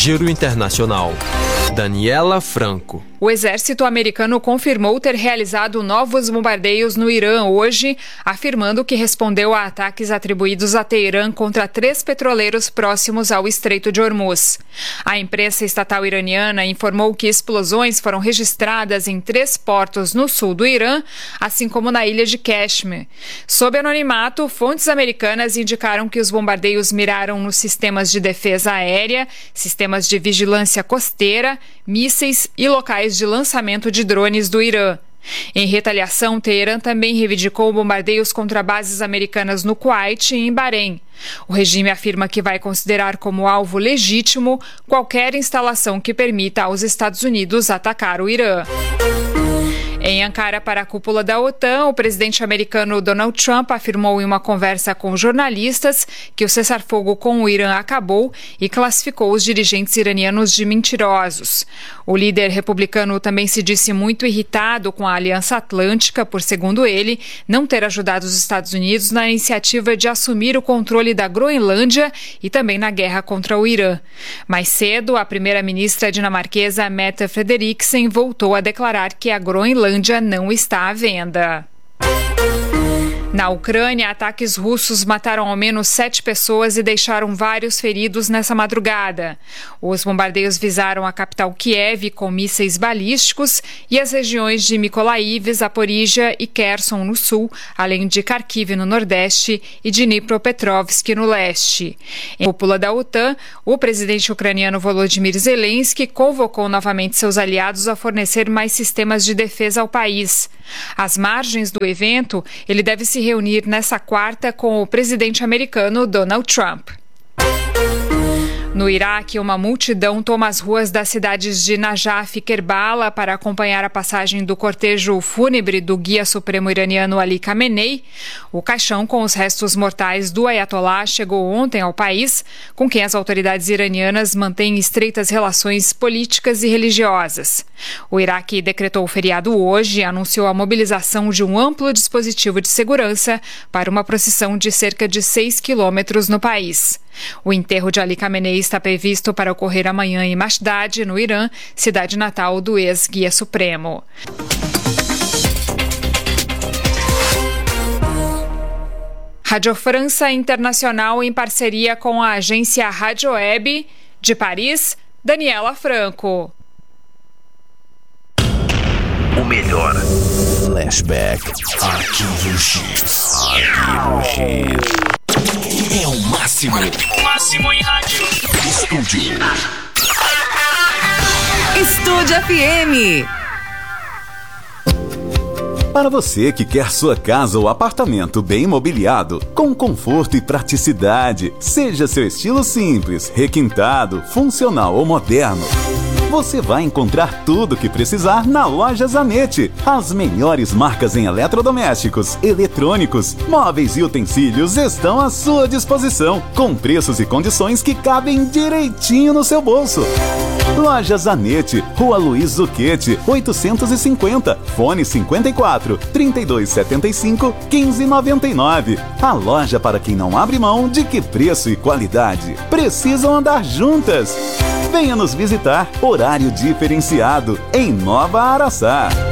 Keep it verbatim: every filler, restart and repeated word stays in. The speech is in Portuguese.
Giro Internacional. Daniela Franco. O exército americano confirmou ter realizado novos bombardeios no Irã hoje, afirmando que respondeu a ataques atribuídos a Teherã contra três petroleiros próximos ao Estreito de Hormuz. A imprensa estatal iraniana informou que explosões foram registradas em três portos no sul do Irã, assim como na ilha de Kashmir. Sob anonimato, fontes americanas indicaram que os bombardeios miraram nos sistemas de defesa aérea, sistemas de vigilância costeira, mísseis e locais de lançamento de drones do Irã. Em retaliação, Teherã também reivindicou bombardeios contra bases americanas no Kuwait e em Bahrein. O regime afirma que vai considerar como alvo legítimo qualquer instalação que permita aos Estados Unidos atacar o Irã. Em Ankara, para a cúpula da OTAN, o presidente americano Donald Trump afirmou em uma conversa com jornalistas que o cessar-fogo com o Irã acabou e classificou os dirigentes iranianos de mentirosos. O líder republicano também se disse muito irritado com a Aliança Atlântica por, segundo ele, não ter ajudado os Estados Unidos na iniciativa de assumir o controle da Groenlândia e também na guerra contra o Irã. Mais cedo, a primeira-ministra dinamarquesa Mette Frederiksen voltou a declarar que a Groenlândia não está à venda. Na Ucrânia, ataques russos mataram ao menos sete pessoas e deixaram vários feridos nessa madrugada. Os bombardeios visaram a capital Kiev com mísseis balísticos e as regiões de Mykolaiv, Zaporizhia e Kherson no sul, além de Kharkiv no nordeste e de Dnipropetrovsk no leste. Em cúpula da OTAN, o presidente ucraniano Volodymyr Zelensky convocou novamente seus aliados a fornecer mais sistemas de defesa ao país. Às margens do evento, ele deve se reunir nesta quarta com o presidente americano Donald Trump. No Iraque, uma multidão toma as ruas das cidades de Najaf e Kerbala para acompanhar a passagem do cortejo fúnebre do guia supremo iraniano Ali Khamenei. O caixão com os restos mortais do Ayatollah chegou ontem ao país, com quem as autoridades iranianas mantêm estreitas relações políticas e religiosas. O Iraque decretou o feriado hoje e anunciou a mobilização de um amplo dispositivo de segurança para uma procissão de cerca de seis quilômetros no país. O enterro de Ali Khamenei está previsto para ocorrer amanhã em Mashdad, no Irã, cidade natal do ex-guia supremo. Rádio França Internacional em parceria com a agência Rádio Web de Paris, Daniela Franco. O melhor. Flashback. Arquivo X. Arquivo X. É o máximo. O máximo em rádio. Estúdio. Estúdio F M. Para você que quer sua casa ou apartamento bem mobiliado, com conforto e praticidade, seja seu estilo simples, requintado, funcional ou moderno, você vai encontrar tudo o que precisar na Loja Zanetti. As melhores marcas em eletrodomésticos, eletrônicos, móveis e utensílios estão à sua disposição, com preços e condições que cabem direitinho no seu bolso. Loja Zanetti, Rua Luiz Zucchetti, oitocentos e cinquenta, fone cinquenta e quatro, trinta e dois setenta e cinco, quinze noventa e nove. A loja para quem não abre mão de que preço e qualidade precisam andar juntas. Venha nos visitar, horário diferenciado, em Nova Araçá.